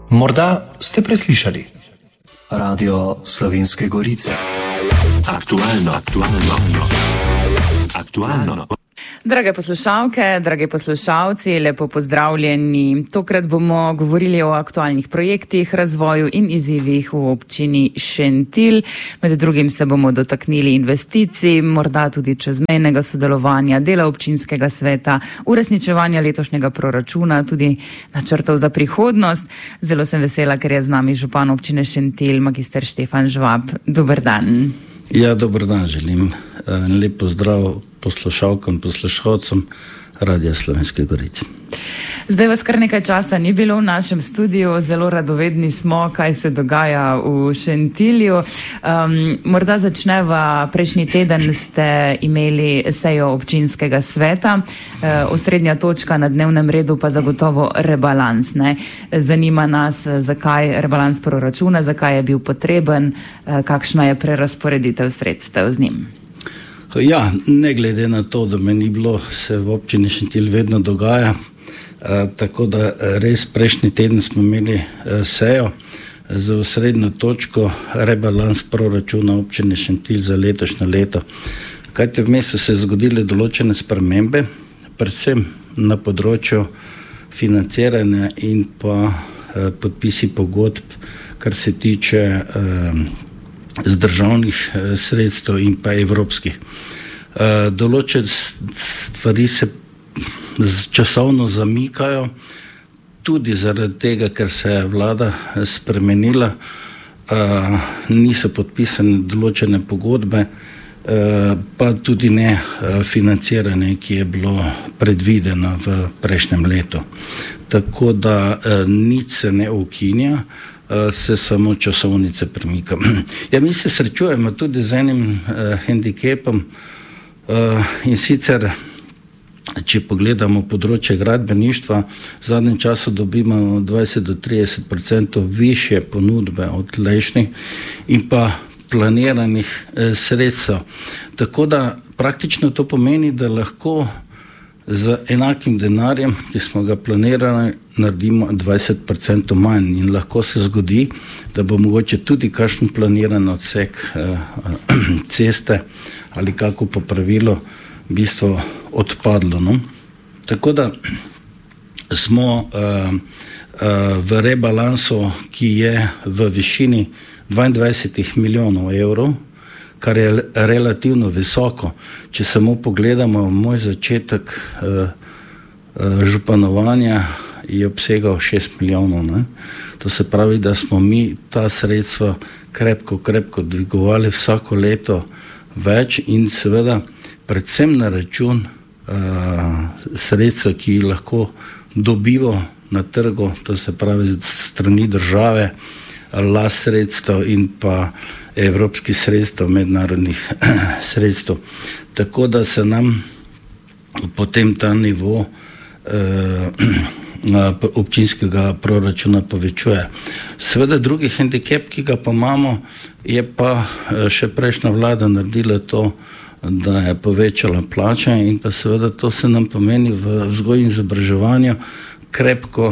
Morda ste preslišali Radio Slovenske Gorice. Aktualno. Drage poslušalke, dragi poslušalci, lepo pozdravljeni. Tokrat bomo govorili o aktualnih projektih, razvoju in izzivih v občini Šentilj. Med drugim se bomo dotaknili investicij, morda tudi čezmejnega sodelovanja, dela občinskega sveta, uresničevanja letošnjega proračuna, tudi načrtov za prihodnost. Zelo sem vesela, ker je z nami župan občine Šentilj, magister Štefan Žvab. Dober dan. Ja, dober dan želim. Lep pozdrav poslušalkam, poslušalcem Radia Slovenske Gorice. Zdaj vas kar nekaj časa ni bilo v našem studiu, zelo radovedni smo, kaj se dogaja v Šentilju. Morda začneva, prejšnji teden ste imeli sejo občinskega sveta, osrednja točka na dnevnem redu pa zagotovo rebalans. Zanima nas, zakaj rebalans proračuna, zakaj je bil potreben, kakšna je prerazporeditev sredstev z njim. Ja, ne glede na to, da me ni bilo, se v občini Šentilj vedno dogaja. Tako da res prejšnji teden smo imeli sejo za osrednjo točko rebalans proračuna občine Šentilj za letošnje leto. Kajte vmes so se zgodile določene spremembe, predvsem na področju financiranja in pa podpisi pogodb, kar se tiče z državnih sredstev in pa evropskih. Določene stvari se časovno zamikajo, tudi zaradi tega, ker se je vlada spremenila, niso podpisane določene pogodbe, pa tudi ne financiranje, ki je bilo predvideno v prejšnjem letu. Tako da nič se ne ukinja, se samo časovnice premika. Ja, mi se srečujemo tudi z enim hendikepom, in sicer, če pogledamo področje gradbeništva, v zadnjem času dobimo 20-30% više ponudbe od lejšnjih in pa planiranih sredstev. Tako da praktično to pomeni, da lahko z enakim denarjem, ki smo ga planirali, naredimo 20% manj in lahko se zgodi, da bo mogoče tudi kakšen planiran odsek ceste ali kako popravilo v bistvu odpadlo. No? Tako da smo v rebalansu, ki je v višini 22 milijonov evrov, kar je relativno visoko. Če samo pogledamo moj začetek županovanja, je obsegal 6 milijonov. Ne? To se pravi, da smo mi ta sredstva krepko dvigovali vsako leto več in seveda predvsem na račun sredstva, ki lahko dobivo na trgu, to se pravi strani države, last sredstev in pa evropskih sredstev, mednarodnih sredstev. Tako da se nam potem ta nivo občinskega proračuna povečuje. Seveda drugi hendikep, ki ga pa imamo, je pa še prejšnja vlada naredila to, da je povečala plače in pa seveda to se nam pomeni v vzgoji in izobraževanju krepko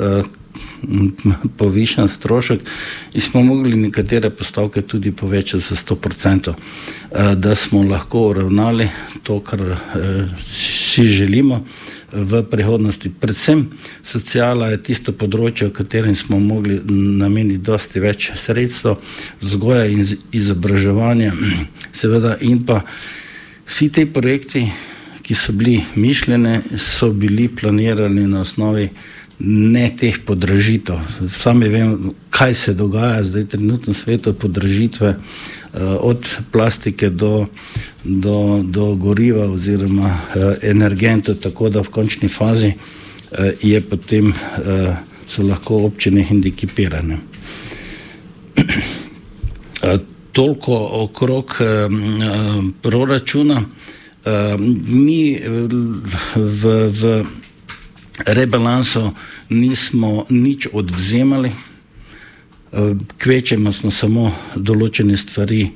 povišan strošek in smo mogli nekatere postavke tudi povečati za 100%, da smo lahko uravnali to, kar si želimo v prihodnosti. Predvsem sociala je tisto področje, v katerem smo mogli nameniti dosti več sredstev, vzgoja in izobraževanje, seveda in pa vsi te projekti, ki so bili mišljene, so bili planirani na osnovi ne teh podražitev. Sami vem, kaj se dogaja zdaj trenutno v svetu, podražitve od plastike do goriva oziroma energentov, tako da v končni fazi je potem so lahko občine hendikepirane. Toliko okrog proračuna. Mi v rebalansu nismo nič odvzemali, kvečemo smo samo določene stvari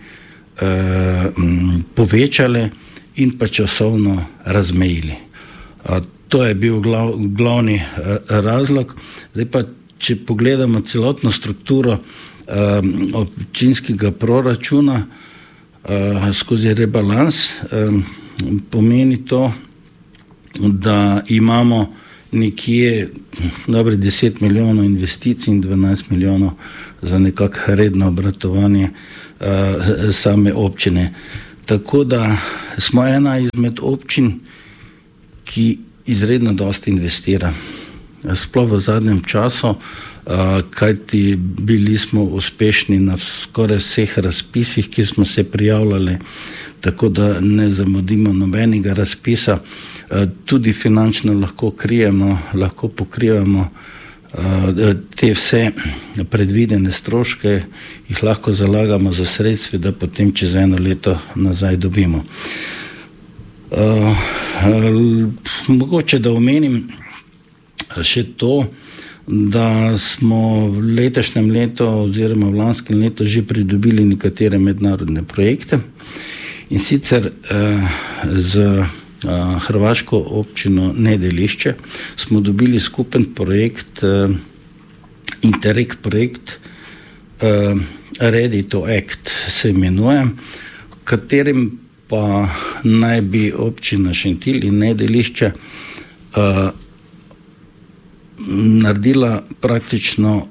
povečali in pa časovno razmejili. To je bil glavni razlog. Zdaj pa, če pogledamo celotno strukturo občinskega proračuna skozi rebalans, pomeni to, da imamo nekje dobre 10 milijonov investicij in 12 milijonov za nekako redno obratovanje same občine. Tako da smo ena izmed občin, ki izredno dosti investira. Sploh v zadnjem času, kajti bili smo uspešni na skoraj vseh razpisih, ki smo se prijavljali, tako da ne zamudimo nobenega razpisa. Tudi finančno lahko pokrivamo te vse predvidene stroške, jih lahko zalagamo za sredstvi, da potem čez eno leto nazaj dobimo. Mogoče da omenim še to, da smo v letošnjem letu oziroma v lanskem letu že pridobili nekatere mednarodne projekte, in sicer z hrvaško občino Nedelišće smo dobili skupen projekt, Interreg projekt, Ready to Act se imenuje, v katerim pa naj bi občina Šentilj in Nedelišće naredila praktično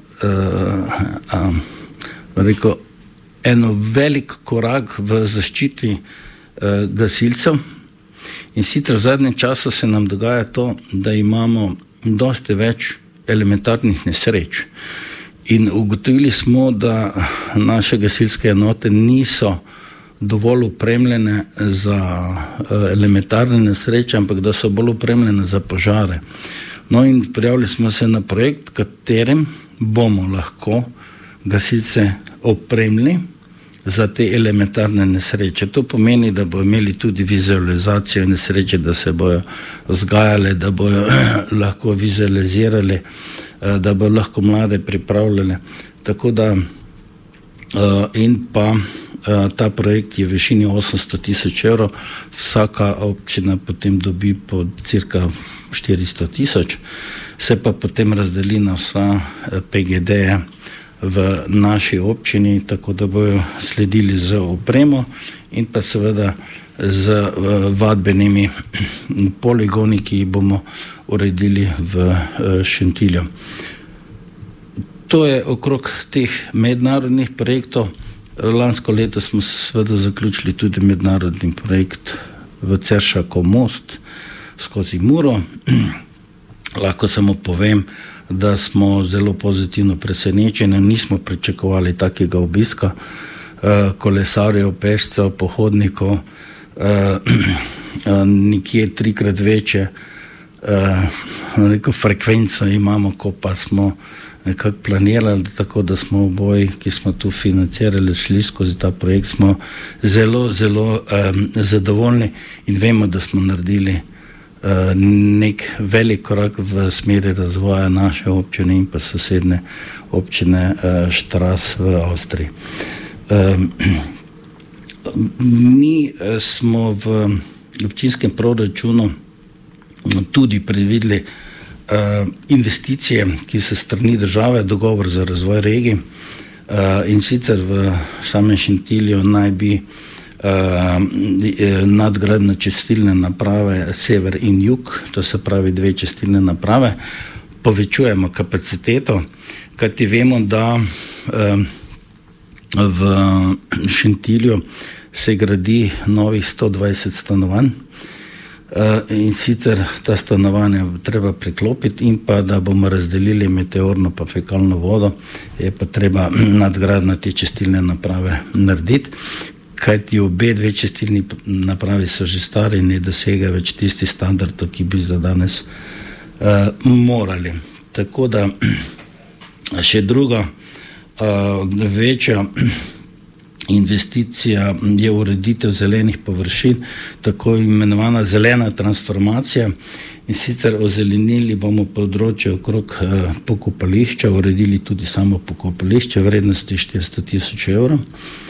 eno velik korak v zaščiti gasilcev. In sicer v zadnjem času se nam dogaja to, da imamo dosti več elementarnih nesreč. In ugotovili smo, da naše gasilske enote niso dovolj opremljene za elementarne nesreče, ampak da so bolj opremljene za požare. No in prijavili smo se na projekt, katerim bomo lahko gasilce opremili za te elementarne nesreče. To pomeni, da bodo imeli tudi vizualizacijo nesreče, da se bojo vzgajali, da bojo lahko vizualizirali, da bojo lahko mlade pripravljali. Tako da in pa ta projekt je v višini 800 000 evrov, vsaka občina potem dobi po cirka 400 000, se pa potem razdeli na vsa PGD-je v naši občini, tako da bojo sledili z opremo in pa seveda z vadbenimi poligoni, ki jih bomo uredili v Šentilju. To je okrog teh mednarodnih projektov. Lansko leto smo seveda zaključili tudi mednarodni projekt v Ceršakov most skozi Muro. Lahko samo povem, da smo zelo pozitivno presenečeni, nismo pričakovali takega obiska kolesarjev, pešcev, pohodnikov, nekje 3-krat večje frekvenco imamo, ko pa smo nekako planirali, tako da smo oboji, ki smo tu financirali, šli skozi ta projekt, smo zelo, zelo zadovoljni in vemo, da smo naredili nek velik korak v smeri razvoja naše občine in pa sosedne občine Štras v Avstriji. Mi smo v občinskem proračunu tudi predvideli investicije, ki so strani države, dogovor za razvoj regij, in sicer v samem Šentilju naj bi nadgradnja čistilne naprave sever in jug, to se pravi 2 čistilne naprave, povečujemo kapaciteto, kajti vemo, da v Šentilju se gradi novih 120 stanovanj, in sicer ta stanovanja treba priklopiti in pa da bomo razdelili meteorno pa fekalno vodo, je pa treba nadgradnja te čistilne naprave narediti, kajti obe 2 čistilni napravi so že stari in ne dosegajo več tisti standardov, ki bi za danes morali. Tako da še druga večja investicija je ureditev zelenih površin, tako imenovana zelena transformacija, in sicer ozelenili bomo področje okrog pokopališča, uredili tudi samo pokopališče vrednosti 400 000 evrov.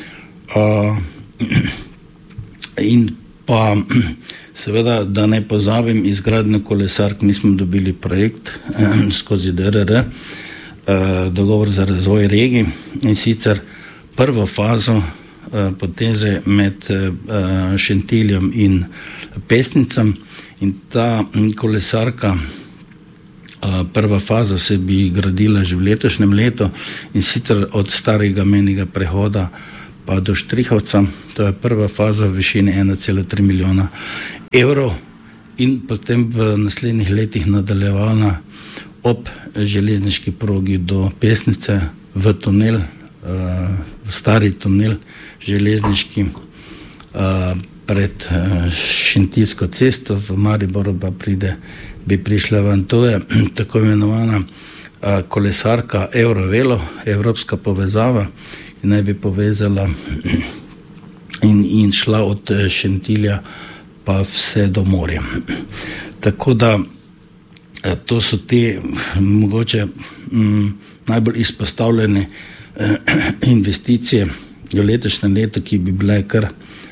In pa seveda, da ne pozabim, izgradnjo kolesark, mi smo dobili projekt skozi DRR, dogovor za razvoj regij, in sicer prvo fazo poteze med Šentiljem in Pesnicem, in ta kolesarka, prva faza se bi gradila že v letošnjem letu, in sicer od starega mejnega prehoda pa do Štrihovca. To je prva faza v višini 1,3 milijona evrov in potem v naslednjih letih nadaljevala ob železniški progi do Pesnice v tunel, v stari tunel železniški pred Šentiljsko cesto, v Mariboru pa bi prišla ven. To je tako imenovana kolesarka Eurovelo, evropska povezava, in naj bi povezala in šla od Šentilja pa vse do morja. Tako da to so te mogoče najbolj izpostavljene investicije v letošnjem letu, ki bi bile kar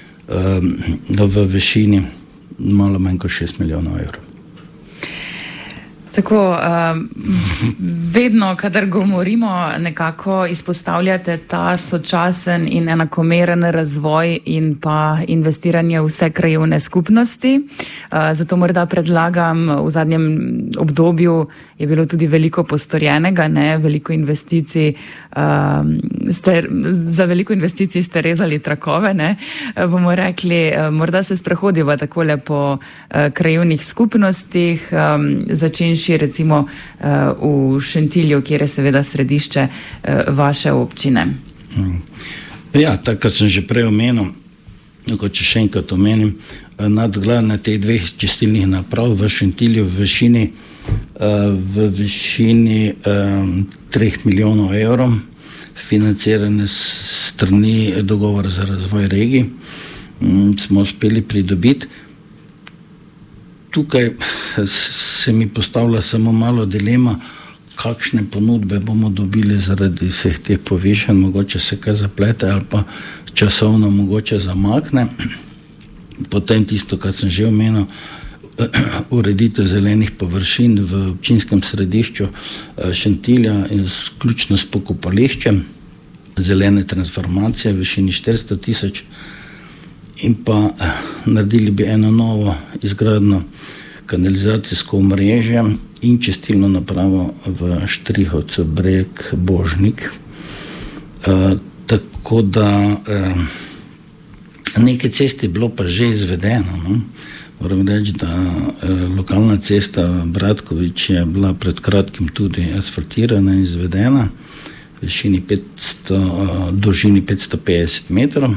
v višini malo manj kot 6 milijonov evrov. Tako, vedno, kadar govorimo, nekako izpostavljate ta sočasen in enakomeren razvoj in pa investiranje v vse krajevne skupnosti. Zato morda predlagam, v zadnjem obdobju je bilo tudi veliko postorjenega, veliko investicij, za veliko investicij ste rezali trakove, bomo rekli, morda se sprehodiva takole po krajevnih skupnostih, začenši recimo v Šentilju, kjer je seveda središče vaše občine. Ja, tako kot sem že prej omenil, kot če še enkrat omenim, nadgradnja teh 2 čistilnih naprav v Šentilju v višini 3 milijonov evrov, financirane strani dogovora za razvoj regij, smo uspeli pridobiti. Tukaj se mi postavlja samo malo dilema, kakšne ponudbe bomo dobili zaradi vseh teh povišanj, mogoče se kaj zaplete ali pa časovno mogoče zamakne. Potem tisto, kar sem že omenil, ureditev zelenih površin v občinskem središču Šentilja, izključno s pokopališčem, zelene transformacije v višini 400 000, in pa naredili bi eno novo izgradno kanalizacijsko omrežje in čistilno napravo v Štrihovcu Breg Božnik. Tako da neke ceste je bilo pa že izvedeno. Moram reči, da lokalna cesta Bratkovič je bila pred kratkim tudi asfaltirana in izvedena v višini dolžini 550 metrov.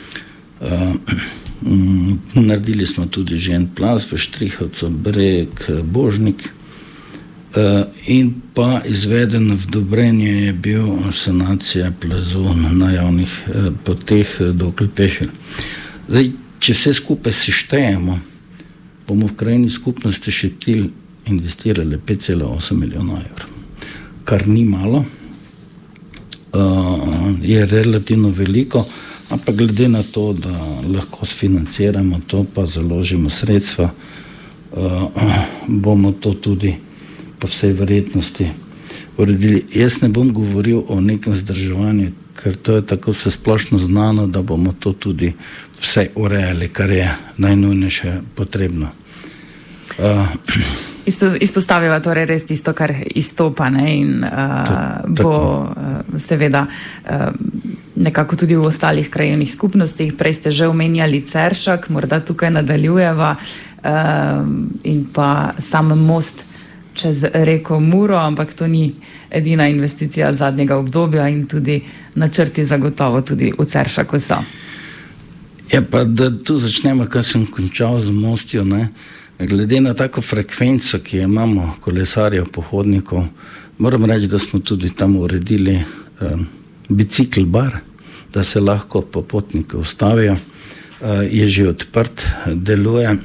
Naredili smo tudi že en plaz v Štrihovcu Breg Božnik in pa izveden v Dobrenju je bil sanacija plazu na javnih poteh do Klepešelj. Zdaj, če vse skupaj seštejemo, bomo v krajni skupnosti Šentilj investirali 5,8 milijona evrov, kar ni malo, je relativno veliko, ampak glede na to, da lahko sfinanciramo to, pa založimo sredstva, bomo to tudi po vsej verjetnosti uredili. Jaz ne bom govoril o nekem zdrževanju, ker to je tako vse splošno znano, da bomo to tudi vse urejali, kar je najnujnejše potrebno. Izpostaviva torej res tisto, kar izstopa, in bo seveda nekako tudi v ostalih krajevnih skupnostih. Prej ste že omenjali Ceršak, morda tukaj nadaljujeva, in pa sam most čez reko Muro, ampak to ni edina investicija zadnjega obdobja in tudi načrti zagotovo tudi v Ceršaku so. Ja, pa da tu začnemo, kar sem končal z mostjo, glede na tako frekvenco, ki jo imamo kolesarjev, pohodnikov, moram reči, da smo tudi tam uredili bicikl bar, da se lahko popotniki ustavijo, je že odprt, deluje,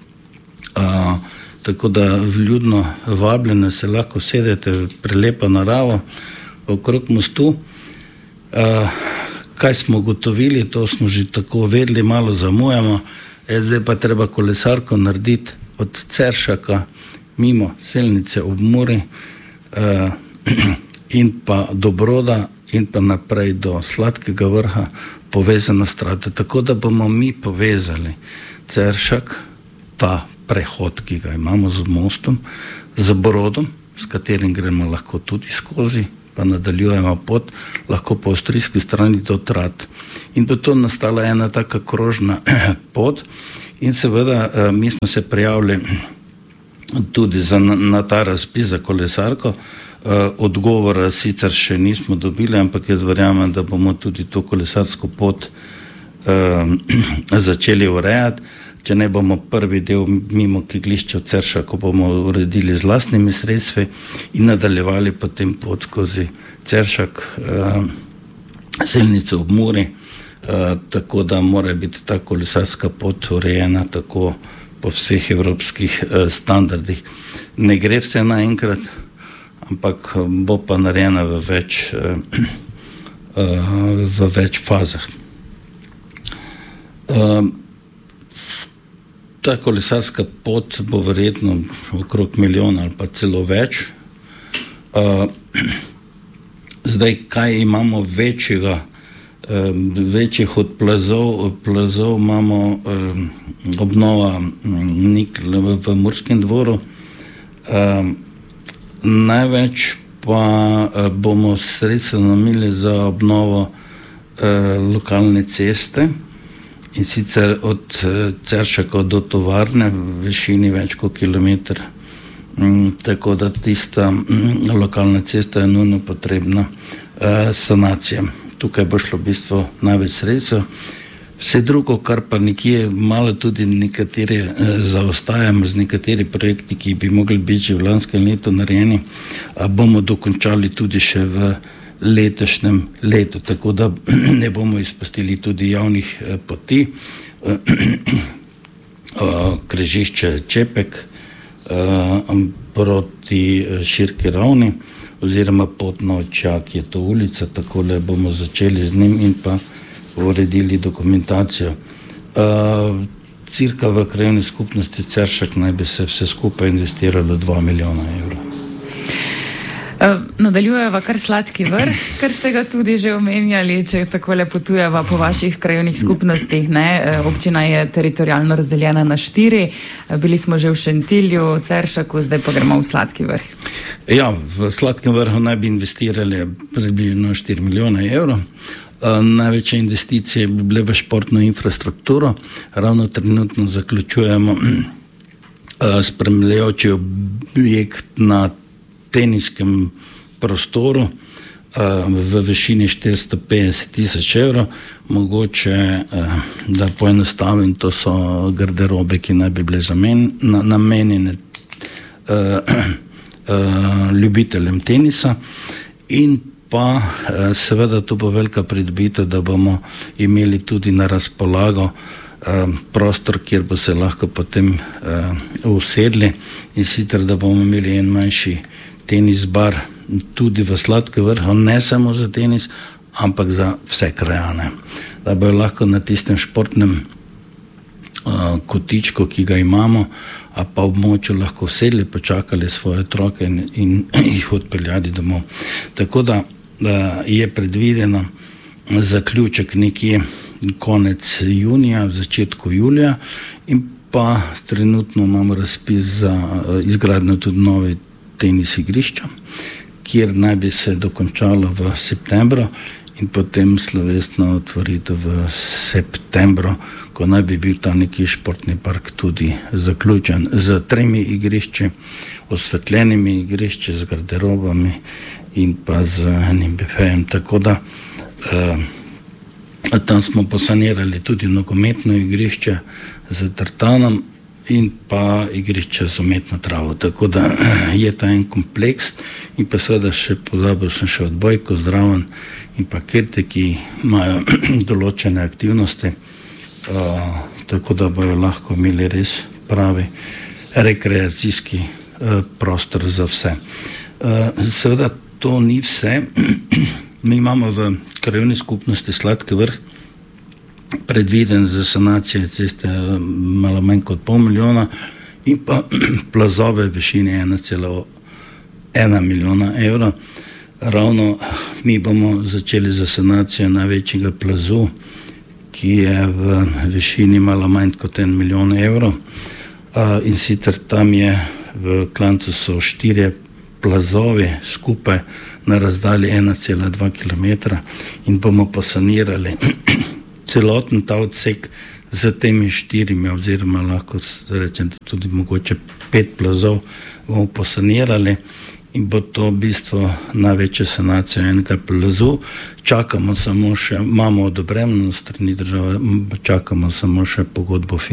tako da vljudno vabljeno se lahko sedete v prelepo naravo okrog mostu. Kaj smo gotovili, to smo že tako vedeli, malo zamujamo, zdaj pa treba kolesarko narediti od Ceršaka mimo Selnice ob Muri, in pa do Broda in pa naprej do Sladkega Vrha povezana strata, tako da bomo mi povezali Ceršak, ta prehod, ki ga imamo z mostom, z Brodom, s katerim gremo lahko tudi skozi, pa nadaljujemo pot, lahko po avstrijski strani do Trat. In bo to nastala ena taka krožna pot in seveda mi smo se prijavili tudi na ta razpis za kolesarko. Odgovora sicer še nismo dobili, ampak jaz verjamem, da bomo tudi to kolesarsko pot začeli urejati. Če ne bomo prvi del mimo kegljišča v Ceršaku bomo uredili z lastnimi sredstvi in nadaljevali potem pot skozi Ceršak, Selnico ob Muri, tako da mora biti ta kolesarska pot urejena tako po vseh evropskih standardih. Ne gre vse naenkrat, ampak bo pa narejena v več fazah. Ta kolesarska pot bo verjetno okrog 1 milijon ali pa celo več. Zdaj, kaj imamo večjih od plazov imamo obnova Nikl v Murskem Dvoru. Največ pa bomo sredstva namenili za obnovo lokalne ceste, in sicer od Ceršaka do tovarne v višini več kot kilometer. Tako da tista lokalna cesta je nujno potrebna sanacija. Tukaj bo šlo v bistvu največ sredstev. Vse drugo, kar pa nekje malo tudi nekateri zaostajamo z nekateri projekti, ki bi mogli biti že v lanskem letu narejeni, bomo dokončali tudi še v letošnjem letu, tako da ne bomo izpustili tudi javnih poti. Križišče Čepek proti Širki Ravni oziroma pot na Očak je to ulica, tako da bomo začeli z njim in pa uredili dokumentacijo. Cirka v krajevni skupnosti Ceršak naj bi se vse skupaj investiralo 2 milijona evrov. Nadaljujeva kar Sladki Vrh, kar ste ga tudi že omenjali, če takole potujeva po vaših krajevnih skupnostih. Občina je teritorijalno razdeljena na 4, bili smo že v Šentilju, Ceršaku, zdaj pa gremo v Sladki Vrh. Ja, v Sladkem Vrhu naj bi investirali približno 4 milijone evrov. Največje investicije bi bile v športno infrastrukturo. Ravno trenutno zaključujemo spremljajoči objekt na teniskem prostoru v višini 450,000 evrov. Mogoče, da poenostavim, to so garderobe, ki naj bi bile namenjene ljubiteljem tenisa, in pa seveda to bo velika pridobitev, da bomo imeli tudi na razpolago prostor, kjer bo se lahko potem usedli, in sicer da bomo imeli en manjši tenis bar tudi v Sladkem Vrhu, ne samo za tenis, ampak za vse krajane. Da bojo lahko na tistem športnem kotičku, ki ga imamo, a pa območju lahko sedli, počakali svoje otroke in jih odpeljali domov. Tako da je predvideno zaključek nekje konec junija, v začetku julija, in pa trenutno imamo razpis za izgradnjo tudi nove tenis igrišča, kjer naj bi se dokončalo v septembru in potem slovesno otvoritev v septembru, ko naj bi bil ta neki športni park tudi zaključen z 3 igrišči, osvetljenimi igrišči, z garderobami in pa z enim bifejem. Tako da tam smo posanirali tudi nogometno igrišče z tartanom in pa igrišče z umetno travo. Tako da je ta en kompleks, in pa seveda še pozabil sem še odbojko zdraven in pa kirte, ki imajo določene aktivnosti, tako da bojo lahko imeli res pravi rekreacijski prostor za vse. Seveda to ni vse. Mi imamo v krajevni skupnosti Sladki Vrh predviden za sanacijo ceste malo manj kot 500 milijona in pa plazove v višini 1,1 milijona evrov. Ravno mi bomo začeli za sanacijo največjega plazu, ki je v višini malo manj kot 1 milijon evrov. In sicer tam je v klancu so 4 plazovi skupaj na razdalji 1,2 km in bomo posanirali celoten ta odsek z temi 4, oziroma lahko rečem, tudi mogoče 5 plazov bomo posanirali in bo to v bistvu največja sanacija enega plazu. Čakamo samo še, imamo odobreno strani države, čakamo samo še pogodbo